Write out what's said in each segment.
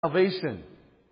salvation.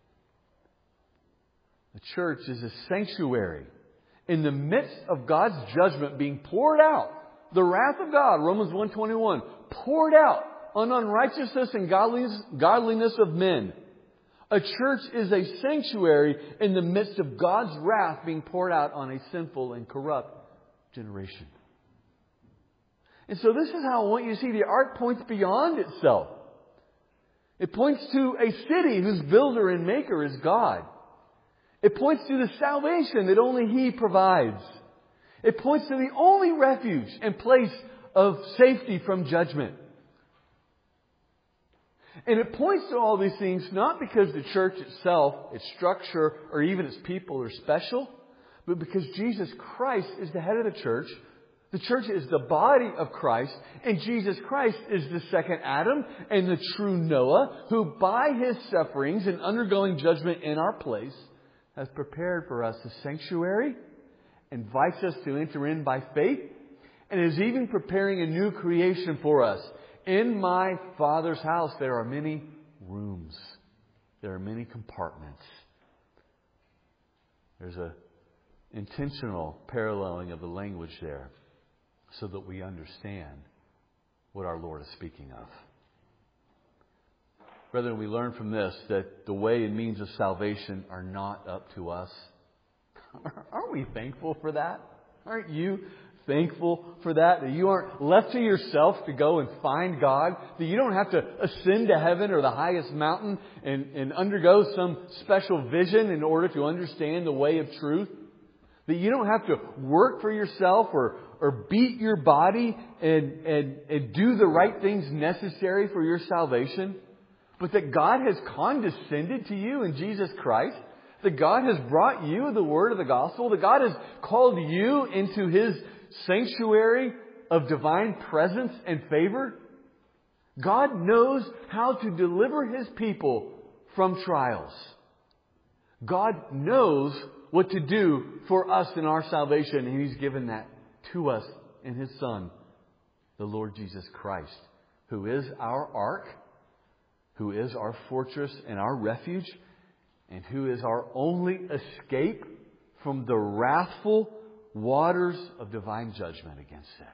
The church is a sanctuary in the midst of God's judgment being poured out. The wrath of God, Romans 1:21, poured out on unrighteousness and godliness of men. A church is a sanctuary in the midst of God's wrath being poured out on a sinful and corrupt generation. And so this is how I want you to see the ark points beyond itself. It points to a city whose builder and maker is God. It points to the salvation that only He provides. It points to the only refuge and place of safety from judgment. And it points to all these things not because the church itself, its structure, or even its people are special, but because Jesus Christ is the head of the church. The church is the body of Christ, and Jesus Christ is the second Adam and the true Noah, who by His sufferings and undergoing judgment in our place has prepared for us a sanctuary, invites us to enter in by faith, and is even preparing a new creation for us. In my Father's house there are many rooms. There are many compartments. There's an intentional paralleling of the language there so that we understand what our Lord is speaking of. Brethren, we learn from this that the way and means of salvation are not up to us. Aren't we thankful for that? Aren't you thankful for that? That you aren't left to yourself to go and find God? That you don't have to ascend to heaven or the highest mountain and undergo some special vision in order to understand the way of truth? That you don't have to work for yourself or beat your body and do the right things necessary for your salvation? But that God has condescended to you in Jesus Christ? That God has brought you the word of the gospel? That God has called you into His sanctuary of divine presence and favor? God knows how to deliver His people from trials. God knows what to do for us in our salvation, and He's given that to us in His Son, the Lord Jesus Christ, who is our ark, who is our fortress and our refuge, and who is our only escape from the wrathful waters of divine judgment against sin.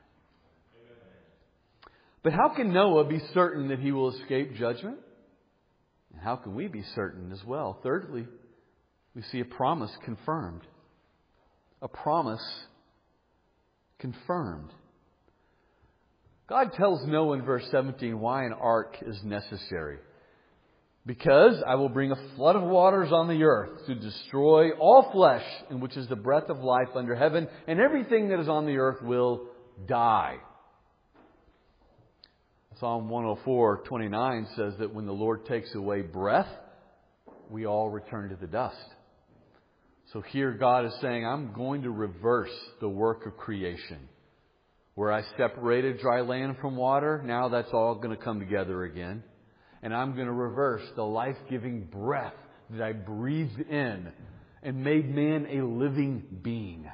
But how can Noah be certain that he will escape judgment? And how can we be certain as well? Thirdly, we see a promise confirmed. A promise confirmed. God tells Noah in verse 17 why an ark is necessary. Because I will bring a flood of waters on the earth to destroy all flesh, in which is the breath of life under heaven, and everything that is on the earth will die. Psalm 104:29 says that when the Lord takes away breath, we all return to the dust. So here God is saying, I'm going to reverse the work of creation. Where I separated dry land from water, now that's all going to come together again. And I'm going to reverse the life-giving breath that I breathed in and made man a living being.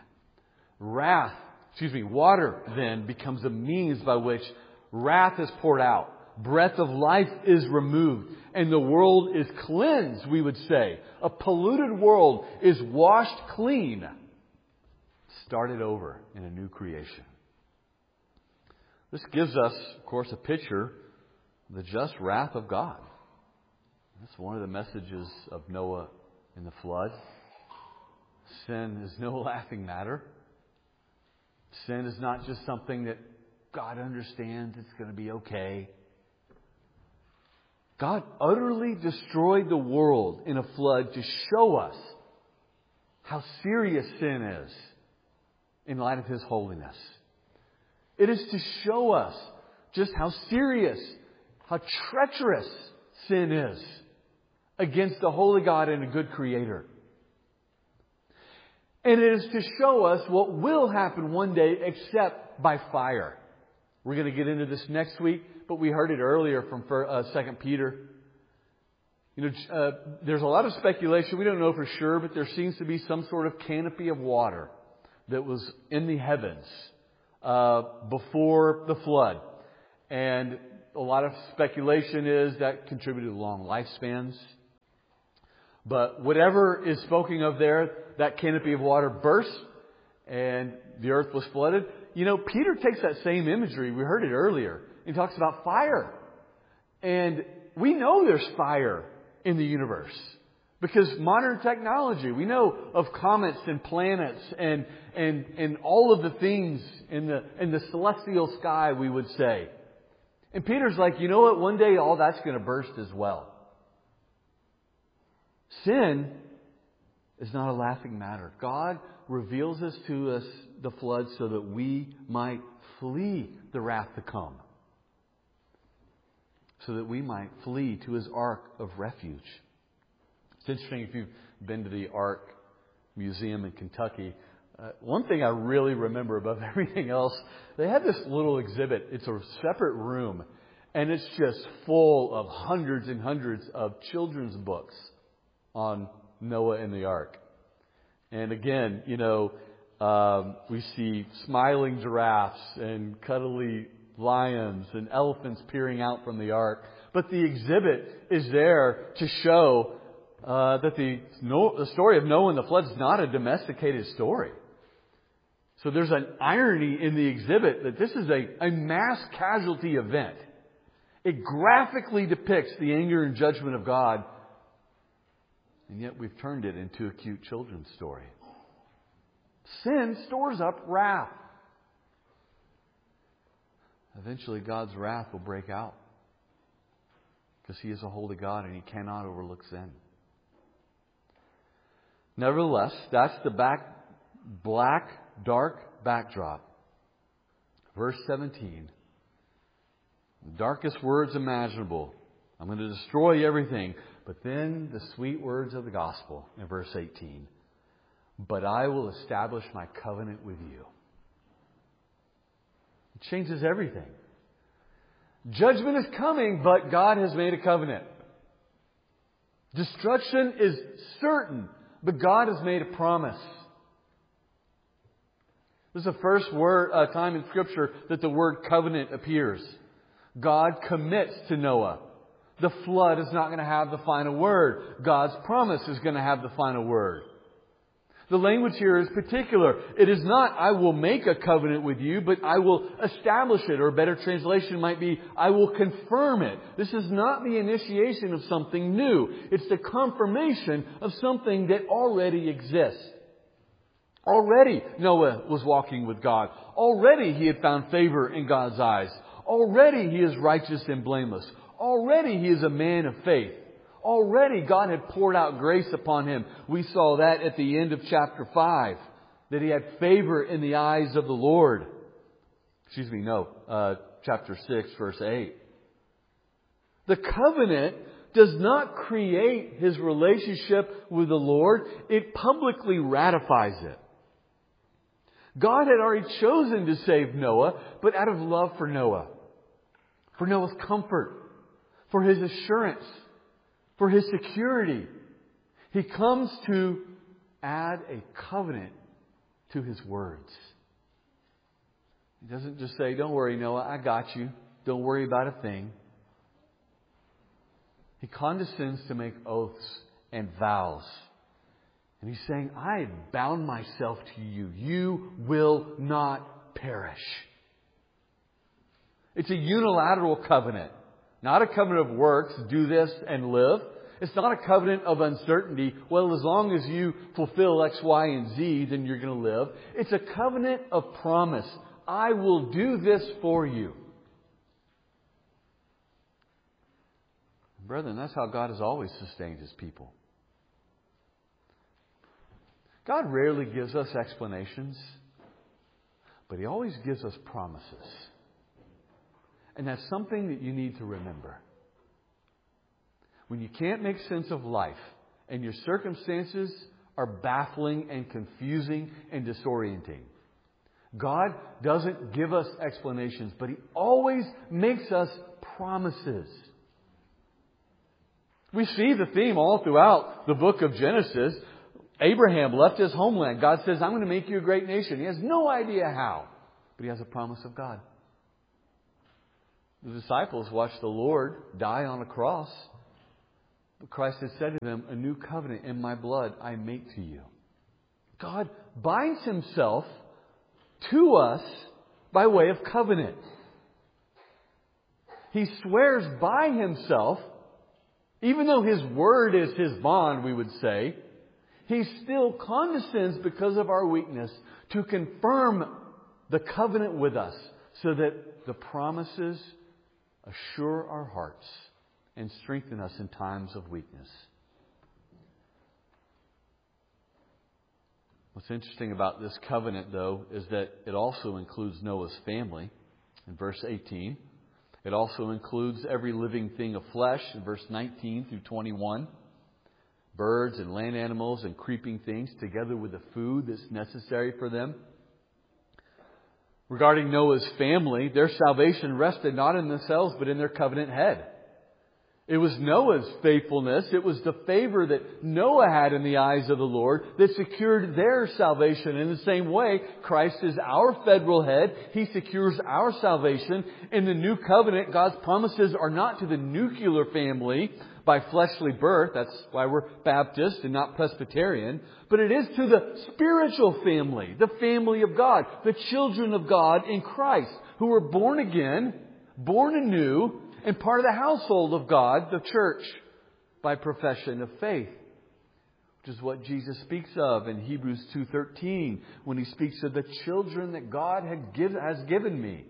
Water then becomes a means by which wrath is poured out. Breath of life is removed. And the world is cleansed, we would say. A polluted world is washed clean. Started over in a new creation. This gives us, of course, a picture of the just wrath of God. That's one of the messages of Noah in the flood. Sin is no laughing matter. Sin is not just something that God understands it's going to be okay. God utterly destroyed the world in a flood to show us how serious sin is in light of His holiness. It is to show us just how serious, how treacherous sin is against the holy God and a good Creator. And it is to show us what will happen one day except by fire. We're going to get into this next week, but we heard it earlier from 2 Peter. There's a lot of speculation. We don't know for sure, but there seems to be some sort of canopy of water that was in the heavens before the flood. And a lot of speculation is that contributed to long lifespans But whatever is spoken of there, that canopy of water burst and the earth was flooded. You know, Peter takes that same imagery. We heard it earlier. He talks about fire. And we know there's fire in the universe. Because modern technology, we know of comets and planets and all of the things in the celestial sky, we would say. And Peter's like, you know what? One day all that's going to burst as well. Sin is not a laughing matter. God reveals this to us, the flood, so that we might flee the wrath to come. So that we might flee to His ark of refuge. It's interesting if you've been to the Ark Museum in Kentucky. One thing I really remember above everything else, they had this little exhibit. It's a separate room. And it's just full of hundreds and hundreds of children's books on Noah and the Ark. And again, you know, we see smiling giraffes and cuddly lions and elephants peering out from the Ark. But the exhibit is there to show that the story of Noah and the flood is not a domesticated story. So there's an irony in the exhibit that this is a mass casualty event. It graphically depicts the anger and judgment of God, and yet we've turned it into a cute children's story. Sin stores up wrath. Eventually God's wrath will break out because He is a holy God and He cannot overlook sin. Nevertheless, that's the black, dark backdrop. Verse 17. The darkest words imaginable. I'm going to destroy everything. But then the sweet words of the gospel in verse 18. But I will establish my covenant with you. It changes everything. Judgment is coming, but God has made a covenant. Destruction is certain, but God has made a promise. This is the first time in Scripture that the word covenant appears. God commits to Noah. The flood is not going to have the final word. God's promise is going to have the final word. The language here is particular. It is not, I will make a covenant with you, but I will establish it. Or a better translation might be, I will confirm it. This is not the initiation of something new. It's the confirmation of something that already exists. Already Noah was walking with God. Already he had found favor in God's eyes. Already he is righteous and blameless. Already he is a man of faith. Already God had poured out grace upon him. We saw that at the end of chapter 5. That he had favor in the eyes of the Lord. Chapter 6, verse 8. The covenant does not create his relationship with the Lord. It publicly ratifies it. God had already chosen to save Noah, but out of love for Noah, for Noah's comfort, for his assurance, for his security, He comes to add a covenant to His words. He doesn't just say, don't worry, Noah, I got you. Don't worry about a thing. He condescends to make oaths and vows. And He's saying, I have bound myself to you. You will not perish. It's a unilateral covenant. Not a covenant of works, do this and live. It's not a covenant of uncertainty. Well, as long as you fulfill X, Y, and Z, then you're going to live. It's a covenant of promise. I will do this for you. Brethren, that's how God has always sustained His people. God rarely gives us explanations, but He always gives us promises. And that's something that you need to remember. When you can't make sense of life and your circumstances are baffling and confusing and disorienting, God doesn't give us explanations, but He always makes us promises. We see the theme all throughout the book of Genesis. Abraham left his homeland. God says, I'm going to make you a great nation. He has no idea how, but he has a promise of God. The disciples watched the Lord die on a cross. But Christ has said to them, a new covenant in my blood I make to you. God binds Himself to us by way of covenant. He swears by Himself, even though His word is His bond, we would say, He still condescends because of our weakness to confirm the covenant with us so that the promises assure our hearts and strengthen us in times of weakness. What's interesting about this covenant, though, is that it also includes Noah's family in verse 18. It also includes every living thing of flesh in verse 19 through 21. Birds and land animals and creeping things together with the food that's necessary for them. Regarding Noah's family, their salvation rested not in themselves but in their covenant head. It was Noah's faithfulness, it was the favor that Noah had in the eyes of the Lord that secured their salvation. In the same way, Christ is our federal head. He secures our salvation. In the new covenant, God's promises are not to the nuclear family by fleshly birth. That's why we're Baptist and not Presbyterian. But it is to the spiritual family, the family of God, the children of God in Christ, who were born again, born anew, and part of the household of God, the church, by profession of faith. Which is what Jesus speaks of in Hebrews 2:13 when He speaks of the children that God has given me.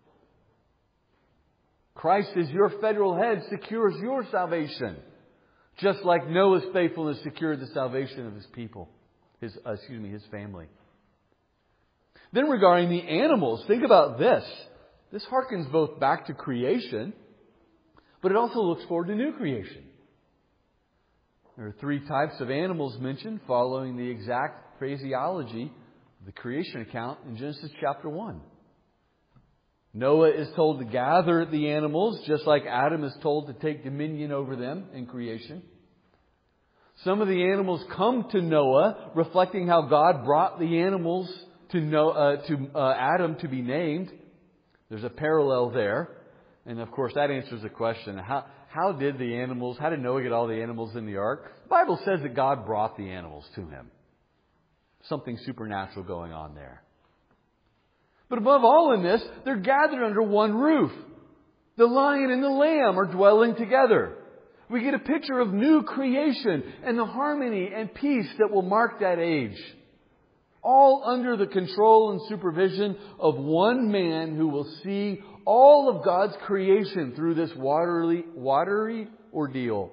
Christ is your federal head, secures your salvation. Just like Noah's faithfulness secured the salvation of his people, his family. Then regarding the animals, think about this. This harkens both back to creation, but it also looks forward to new creation. There are 3 types of animals mentioned following the exact phraseology of the creation account in Genesis chapter 1. Noah is told to gather the animals, just like Adam is told to take dominion over them in creation. Some of the animals come to Noah, reflecting how God brought the animals to Adam to be named. There's a parallel there. And of course, that answers the question, how did Noah get all the animals in the ark? The Bible says that God brought the animals to him. Something supernatural going on there. But above all in this, they're gathered under one roof. The lion and the lamb are dwelling together. We get a picture of new creation and the harmony and peace that will mark that age. All under the control and supervision of one man who will see all of God's creation through this watery ordeal.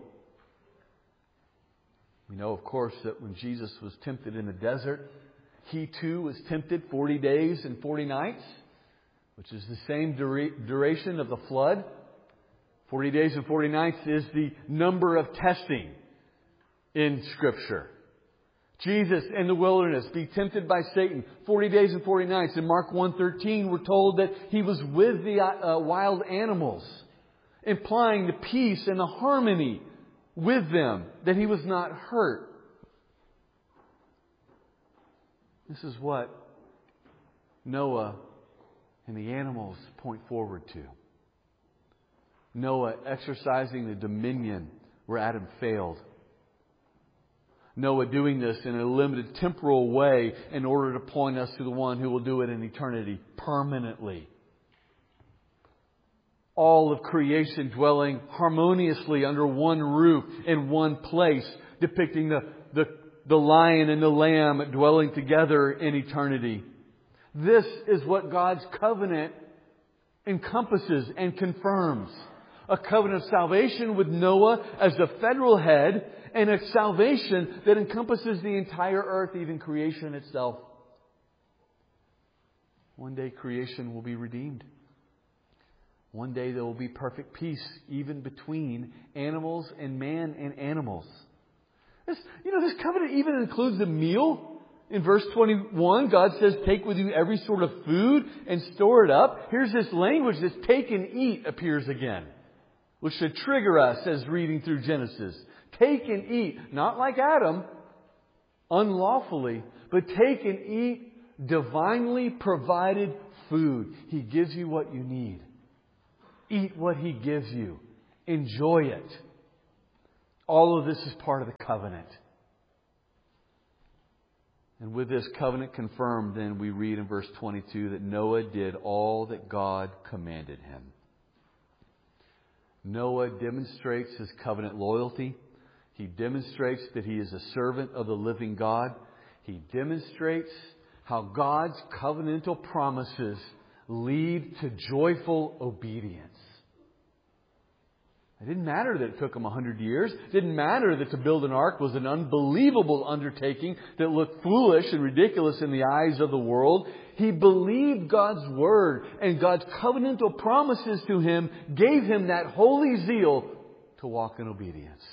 We know, of course, that when Jesus was tempted in the desert, He too was tempted 40 days and 40 nights, which is the same duration of the flood. 40 days and 40 nights is the number of testing in Scripture. Jesus in the wilderness, be tempted by Satan, 40 days and 40 nights. In Mark 1:13, we're told that He was with the wild animals, implying the peace and the harmony with them, that He was not hurt. This is what Noah and the animals point forward to. Noah exercising the dominion where Adam failed. Noah doing this in a limited temporal way in order to point us to the one who will do it in eternity permanently. All of creation dwelling harmoniously under one roof in one place, depicting the lion and the lamb dwelling together in eternity. This is what God's covenant encompasses and confirms. A covenant of salvation with Noah as the federal head, and a salvation that encompasses the entire earth, even creation itself. One day creation will be redeemed. One day there will be perfect peace even between animals and man and animals. This covenant even includes a meal. In verse 21, God says, take with you every sort of food and store it up. Here's this language, this take and eat appears again, which should trigger us as reading through Genesis. Take and eat, not like Adam, unlawfully, but take and eat divinely provided food. He gives you what you need. Eat what He gives you. Enjoy it. All of this is part of the covenant. And with this covenant confirmed, then we read in verse 22 that Noah did all that God commanded him. Noah demonstrates his covenant loyalty. He demonstrates that he is a servant of the living God. He demonstrates how God's covenantal promises lead to joyful obedience. It didn't matter that it took him 100 years. It didn't matter that to build an ark was an unbelievable undertaking that looked foolish and ridiculous in the eyes of the world. He believed God's word, and God's covenantal promises to him gave him that holy zeal to walk in obedience.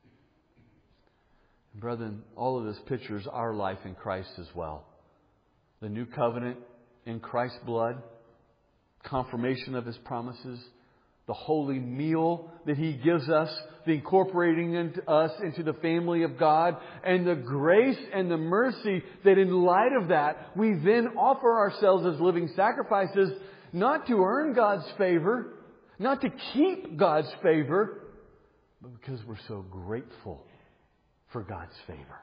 Brethren, all of this pictures our life in Christ as well. The new covenant in Christ's blood, confirmation of His promises, the holy meal that He gives us, the incorporating us into the family of God, and the grace and the mercy that in light of that, we then offer ourselves as living sacrifices, not to earn God's favor, not to keep God's favor, but because we're so grateful for God's favor.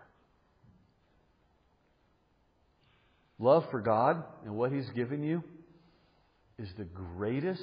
Love for God and what He's given you is the greatest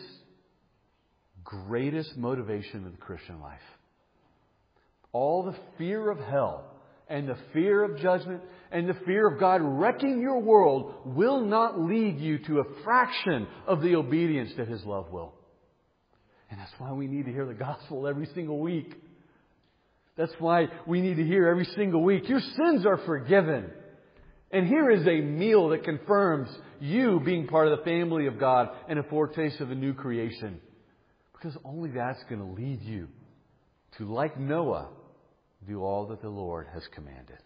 motivation of the Christian life. All the fear of hell and the fear of judgment and the fear of God wrecking your world will not lead you to a fraction of the obedience that His love will. And that's why we need to hear the gospel every single week. That's why we need to hear every single week, your sins are forgiven. And here is a meal that confirms you being part of the family of God and a foretaste of a new creation. Because only that's going to lead you to, like Noah, do all that the Lord has commanded.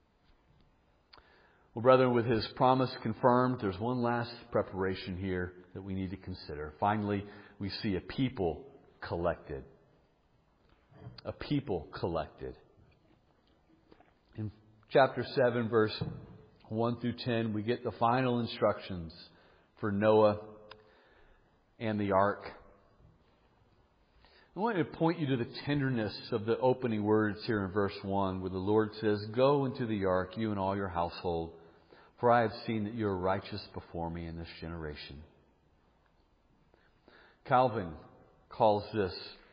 Well, brethren, with His promise confirmed, there's one last preparation here that we need to consider. Finally, we see a people collected. A people collected. In chapter 7, verse 1 through 10, we get the final instructions for Noah and the ark. I want to point you to the tenderness of the opening words here in verse 1, where the Lord says, "Go into the ark, you and all your household, for I have seen that you are righteous before me in this generation." Calvin calls this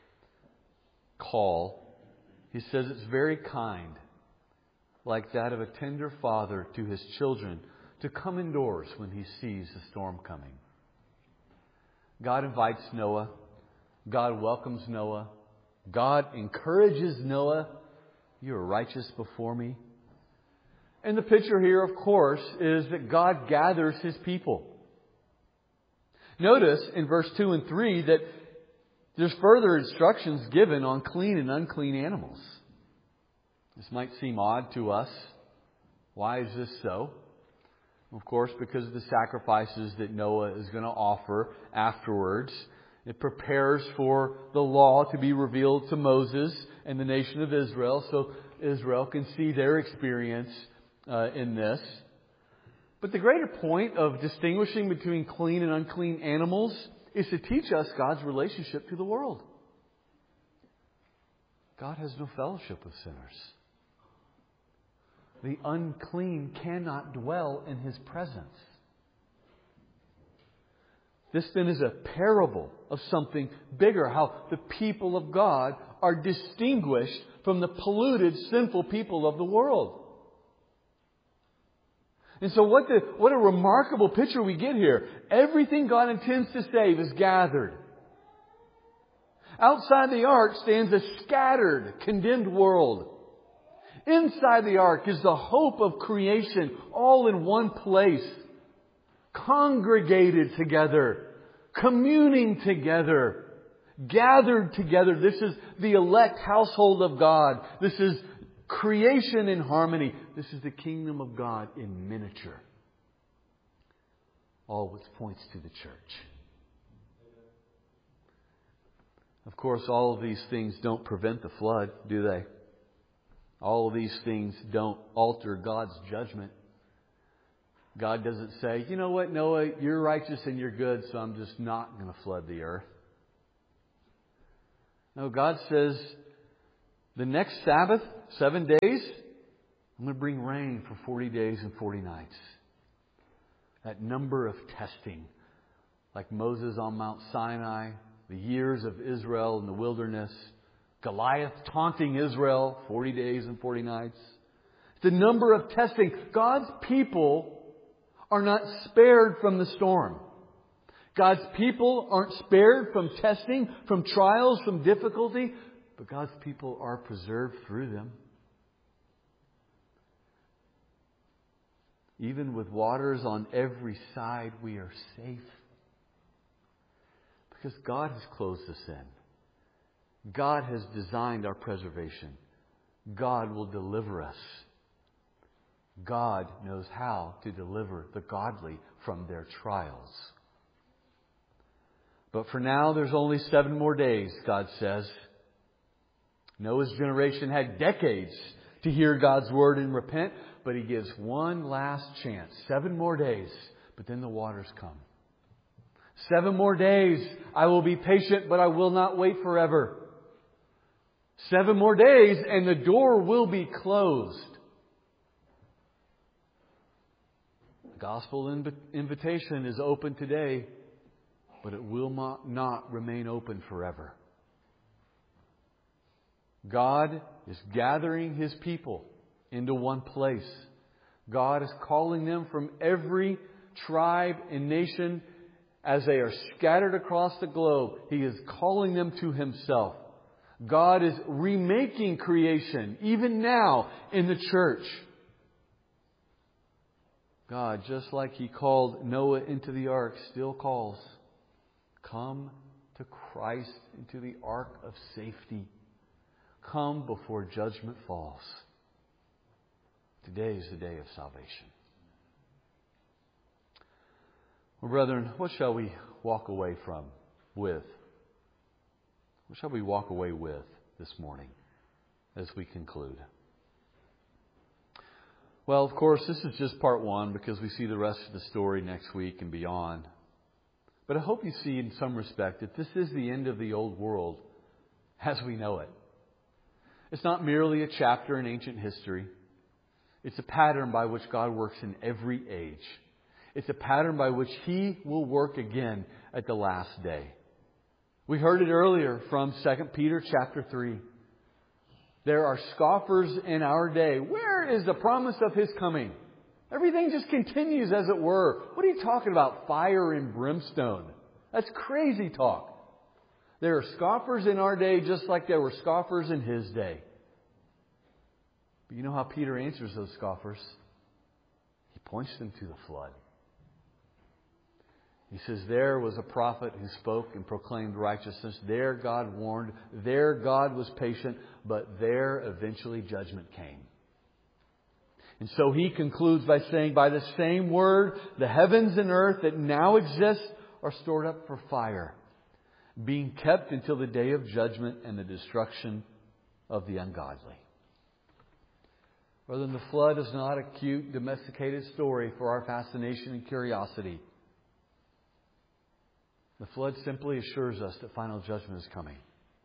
call, he says it's very kind, like that of a tender father to his children, to come indoors when he sees a storm coming. God invites Noah. God welcomes Noah. God encourages Noah. You are righteous before me. And the picture here, of course, is that God gathers His people. Notice in verse 2 and 3 that there's further instructions given on clean and unclean animals. This might seem odd to us. Why is this so? Of course, because of the sacrifices that Noah is going to offer afterwards. It prepares for the law to be revealed to Moses and the nation of Israel, so Israel can see their experience in this. But the greater point of distinguishing between clean and unclean animals is to teach us God's relationship to the world. God has no fellowship with sinners. The unclean cannot dwell in His presence. This then is a parable of something bigger, how the people of God are distinguished from the polluted, sinful people of the world. And so what a remarkable picture we get here. Everything God intends to save is gathered. Outside the ark stands a scattered, condemned world. Inside the ark is the hope of creation, all in one place. Congregated together, communing together, gathered together. This is the elect household of God. This is creation in harmony. This is the kingdom of God in miniature. All which points to the church. Of course, all of these things don't prevent the flood, do they? All of these things don't alter God's judgment. God doesn't say, you know what, Noah, you're righteous and you're good, so I'm just not going to flood the earth. No, God says, The next Sabbath, 7 days, I'm going to bring rain for 40 days and 40 nights. That number of testing, like Moses on Mount Sinai, the years of Israel in the wilderness, Goliath taunting Israel, 40 days and 40 nights. The number of testing. God's people are not spared from the storm. God's people aren't spared from testing, from trials, from difficulty, but God's people are preserved through them. Even with waters on every side, we are safe. Because God has closed us in. God has designed our preservation. God will deliver us. God knows how to deliver the godly from their trials. But for now, there's only 7 more days, God says. Noah's generation had decades to hear God's word and repent, but He gives one last chance. 7 more days, but then the waters come. 7 more days, I will be patient, but I will not wait forever. 7 more days, and the door will be closed. The gospel invitation is open today, but it will not remain open forever. God is gathering His people into one place. God is calling them from every tribe and nation as they are scattered across the globe. He is calling them to Himself. God is remaking creation, even now, in the church. God, just like He called Noah into the ark, still calls. Come to Christ into the ark of safety. Come before judgment falls. Today is the day of salvation. Well, brethren, what shall we walk away with? What shall we walk away with this morning as we conclude? Well, of course, this is just part 1 because we see the rest of the story next week and beyond. But I hope you see in some respect that this is the end of the old world as we know it. It's not merely a chapter in ancient history. It's a pattern by which God works in every age. It's a pattern by which He will work again at the last day. We heard it earlier from 2 Peter chapter 3. There are scoffers in our day. Where is the promise of His coming? Everything just continues as it were. What are you talking about? Fire and brimstone. That's crazy talk. There are scoffers in our day just like there were scoffers in His day. But you know how Peter answers those scoffers? He points them to the flood. He says, there was a prophet who spoke and proclaimed righteousness. There God warned. There God was patient. But there eventually judgment came. And so he concludes by saying, by the same word, the heavens and earth that now exist are stored up for fire, being kept until the day of judgment and the destruction of the ungodly. Brethren, the flood is not a cute, domesticated story for our fascination and curiosity. The flood simply assures us that final judgment is coming.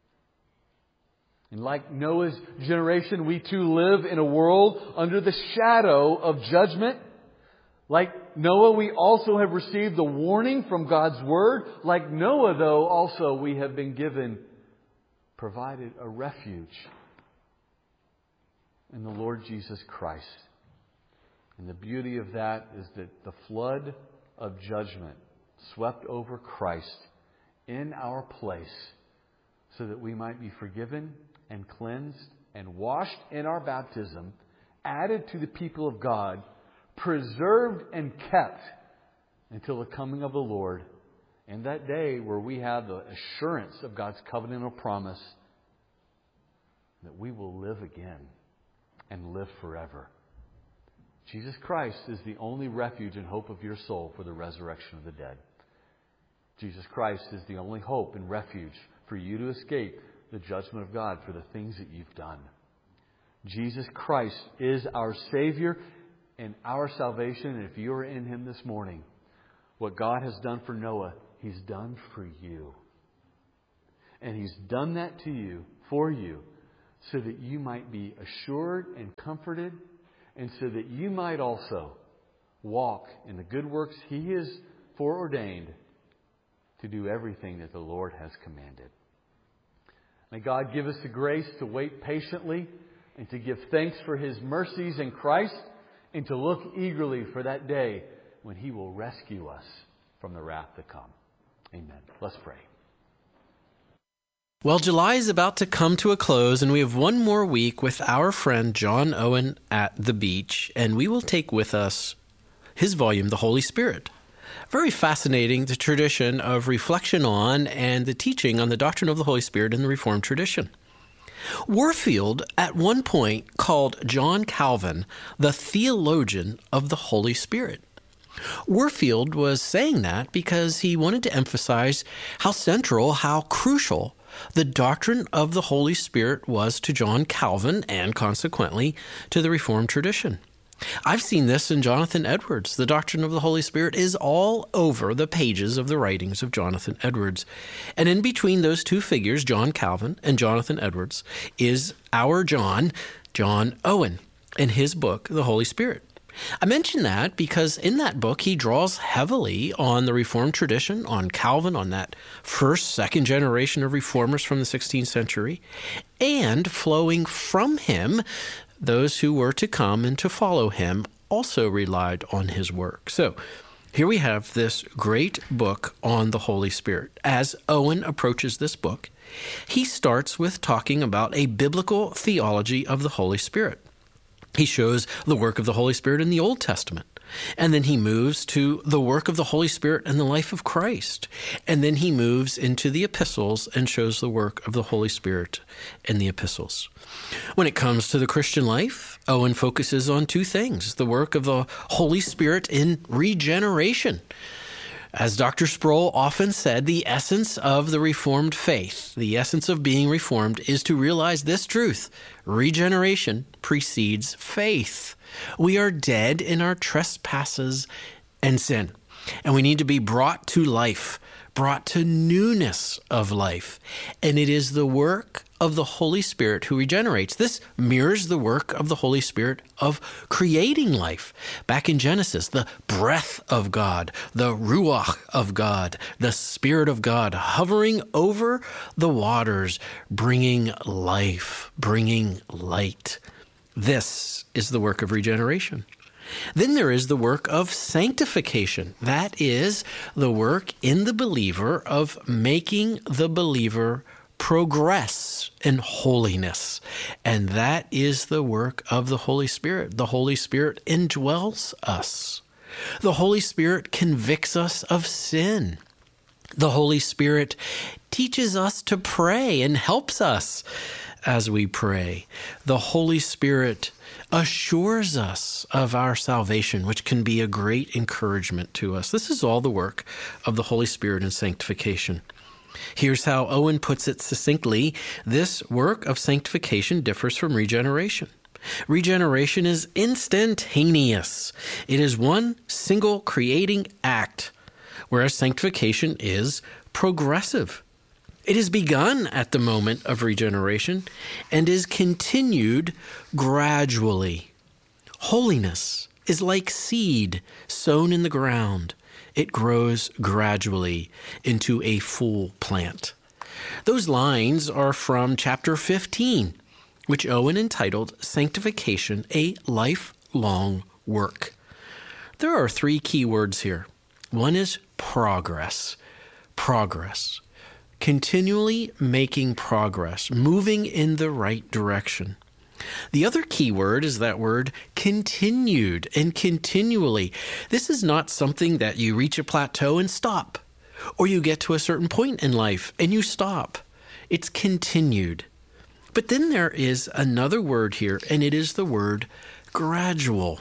And like Noah's generation, we too live in a world under the shadow of judgment. Like Noah, we also have received the warning from God's Word. Like Noah, though, also we have been provided a refuge in the Lord Jesus Christ. And the beauty of that is that the flood of judgment swept over Christ in our place so that we might be forgiven and cleansed and washed in our baptism, added to the people of God, preserved and kept until the coming of the Lord, and that day where we have the assurance of God's covenantal promise that we will live again and live forever. Jesus Christ is the only refuge and hope of your soul for the resurrection of the dead. Jesus Christ is the only hope and refuge for you to escape the judgment of God for the things that you've done. Jesus Christ is our Savior and our salvation. And if you are in Him this morning, what God has done for Noah, He's done for you. And He's done that to you, for you, so that you might be assured and comforted, and so that you might also walk in the good works He has foreordained to do everything that the Lord has commanded. May God give us the grace to wait patiently and to give thanks for His mercies in Christ and to look eagerly for that day when He will rescue us from the wrath to come. Amen. Let's pray. Well, July is about to come to a close, and we have one more week with our friend John Owen at the beach, and we will take with us his volume, The Holy Spirit. Very fascinating, the tradition of reflection on and the teaching on the doctrine of the Holy Spirit in the Reformed tradition. Warfield at one point called John Calvin the theologian of the Holy Spirit. Warfield was saying that because he wanted to emphasize how central, how crucial the doctrine of the Holy Spirit was to John Calvin and consequently to the Reformed tradition. I've seen this in Jonathan Edwards. The doctrine of the Holy Spirit is all over the pages of the writings of Jonathan Edwards. And in between those two figures, John Calvin and Jonathan Edwards, is our John Owen, in his book, The Holy Spirit. I mention that because in that book, he draws heavily on the Reformed tradition, on Calvin, on that first, second generation of reformers from the 16th century, and flowing from him, those who were to come and to follow him also relied on his work. So here we have this great book on the Holy Spirit. As Owen approaches this book, he starts with talking about a biblical theology of the Holy Spirit. He shows the work of the Holy Spirit in the Old Testament. And then he moves to the work of the Holy Spirit in the life of Christ. And then he moves into the epistles and shows the work of the Holy Spirit in the epistles. When it comes to the Christian life, Owen focuses on two things: the work of the Holy Spirit in regeneration. As Dr. Sproul often said, the essence of the Reformed faith, the essence of being Reformed, is to realize this truth: regeneration precedes faith. We are dead in our trespasses and sin, and we need to be brought to life, brought to newness of life. And it is the work of the Holy Spirit who regenerates. This mirrors the work of the Holy Spirit of creating life. Back in Genesis, the breath of God, the ruach of God, the Spirit of God hovering over the waters, bringing life, bringing light. This is the work of regeneration. Then there is the work of sanctification. That is the work in the believer of making the believer progress in holiness. And that is the work of the Holy Spirit. The Holy Spirit indwells us. The Holy Spirit convicts us of sin. The Holy Spirit teaches us to pray and helps us as we pray. The Holy Spirit assures us of our salvation, which can be a great encouragement to us. This is all the work of the Holy Spirit in sanctification. Here's how Owen puts it succinctly: this work of sanctification differs from regeneration. Regeneration is instantaneous. It is one single creating act, whereas sanctification is progressive. It is begun at the moment of regeneration and is continued gradually. Holiness is like seed sown in the ground. It grows gradually into a full plant. Those lines are from chapter 15, which Owen entitled Sanctification, a Lifelong Work. There are three key words here. One is progress. Progress. Continually making progress, moving in the right direction. The other key word is that word continued and continually. This is not something that you reach a plateau and stop, or you get to a certain point in life and you stop. It's continued. But then there is another word here, and it is the word gradual.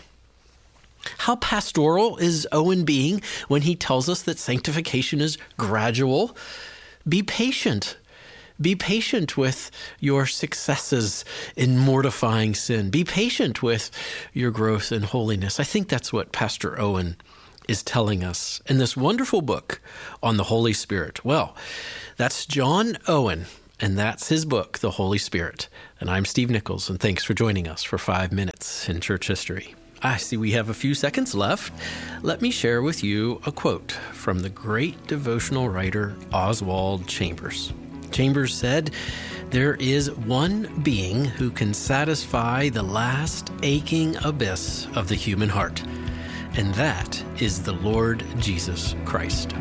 How pastoral is Owen being when he tells us that sanctification is gradual? Be patient. Be patient with your successes in mortifying sin. Be patient with your growth in holiness. I think that's what Pastor Owen is telling us in this wonderful book on the Holy Spirit. Well, that's John Owen, and that's his book, The Holy Spirit. And I'm Steve Nichols, and thanks for joining us for 5 minutes in church history. I see we have a few seconds left. Let me share with you a quote from the great devotional writer Oswald Chambers. Chambers said, "There is one being who can satisfy the last aching abyss of the human heart, and that is the Lord Jesus Christ."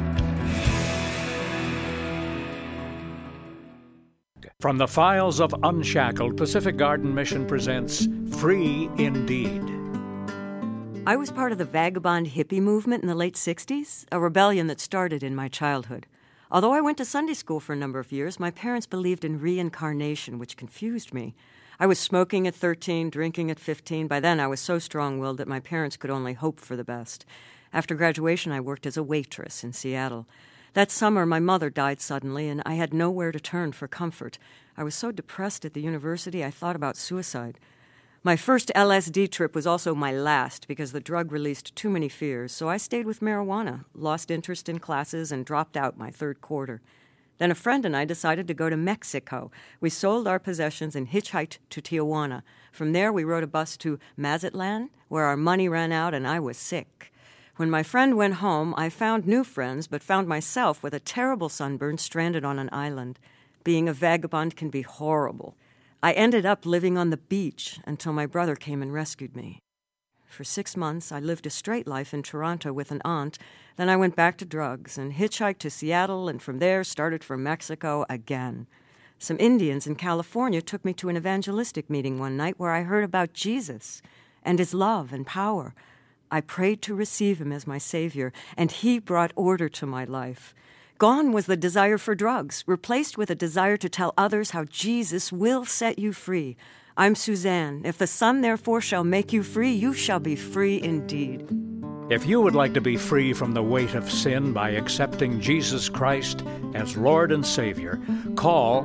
From the files of Unshackled, Pacific Garden Mission presents Free Indeed. I was part of the vagabond hippie movement in the late 60s, a rebellion that started in my childhood. Although I went to Sunday school for a number of years, my parents believed in reincarnation, which confused me. I was smoking at 13, drinking at 15. By then, I was so strong-willed that my parents could only hope for the best. After graduation, I worked as a waitress in Seattle. That summer, my mother died suddenly, and I had nowhere to turn for comfort. I was so depressed at the university, I thought about suicide. My first LSD trip was also my last because the drug released too many fears, so I stayed with marijuana, lost interest in classes, and dropped out my third quarter. Then a friend and I decided to go to Mexico. We sold our possessions and hitchhiked to Tijuana. From there, we rode a bus to Mazatlan, where our money ran out and I was sick. When my friend went home, I found new friends, but found myself with a terrible sunburn stranded on an island. Being a vagabond can be horrible. I ended up living on the beach until my brother came and rescued me. For 6 months, I lived a straight life in Toronto with an aunt. Then I went back to drugs and hitchhiked to Seattle, and from there started for Mexico again. Some Indians in California took me to an evangelistic meeting one night where I heard about Jesus and his love and power. I prayed to receive him as my Savior, and he brought order to my life. Gone was the desire for drugs, replaced with a desire to tell others how Jesus will set you free. I'm Suzanne. If the Son therefore shall make you free, you shall be free indeed. If you would like to be free from the weight of sin by accepting Jesus Christ as Lord and Savior, call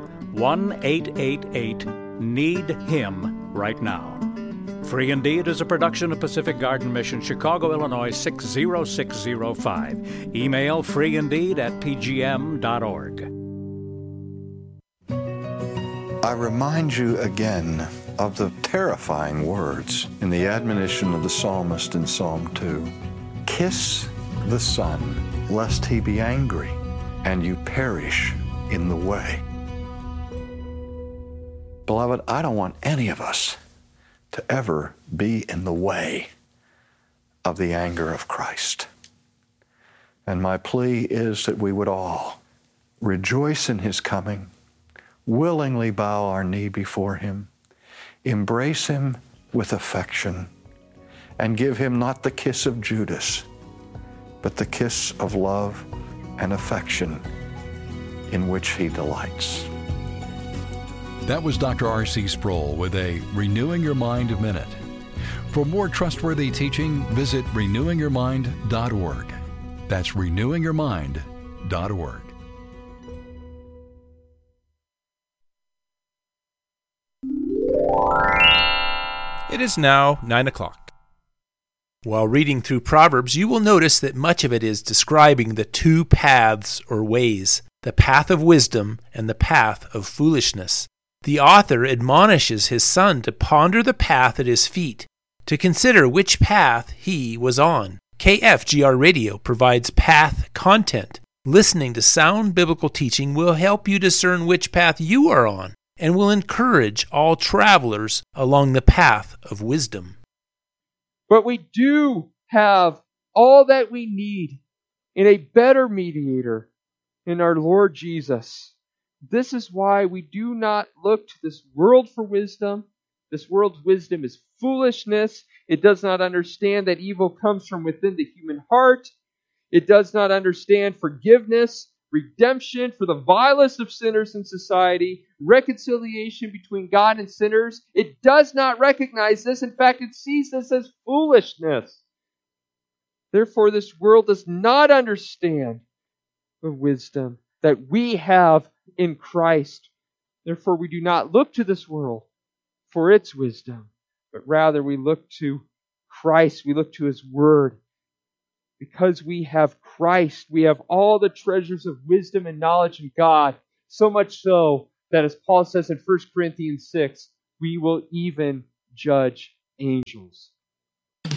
1-888-NEED-HIM right now. Free Indeed is a production of Pacific Garden Mission, Chicago, Illinois 60605. Email freeindeed@pgm.org. I remind you again of the terrifying words in the admonition of the psalmist in Psalm 2. Kiss the Son, lest he be angry, and you perish in the way. Beloved, I don't want any of us to ever be in the way of the anger of Christ. And my plea is that we would all rejoice in his coming, willingly bow our knee before him, embrace him with affection, and give him not the kiss of Judas, but the kiss of love and affection in which he delights. That was Dr. R.C. Sproul with a Renewing Your Mind Minute. For more trustworthy teaching, visit renewingyourmind.org. That's renewingyourmind.org. It is now 9 o'clock. While reading through Proverbs, you will notice that much of it is describing the two paths or ways, the path of wisdom and the path of foolishness. The author admonishes his son to ponder the path at his feet, to consider which path he was on. KFGR Radio provides path content. Listening to sound biblical teaching will help you discern which path you are on and will encourage all travelers along the path of wisdom. But we do have all that we need in a better mediator in our Lord Jesus. This is why we do not look to this world for wisdom. This world's wisdom is foolishness. It does not understand that evil comes from within the human heart. It does not understand forgiveness, redemption for the vilest of sinners in society, reconciliation between God and sinners. It does not recognize this. In fact, it sees this as foolishness. Therefore, this world does not understand the wisdom that we have in Christ. Therefore, we do not look to this world for its wisdom, but rather we look to Christ. We look to his word. Because we have Christ, we have all the treasures of wisdom and knowledge in God, so much so that, as Paul says in 1 Corinthians 6, we will even judge angels.